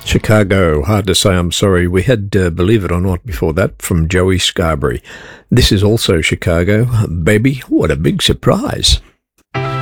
Chicago, hard to say I'm sorry. We had Believe It or Not before that from Joey Scarberry. This is also Chicago. Baby, what a big surprise.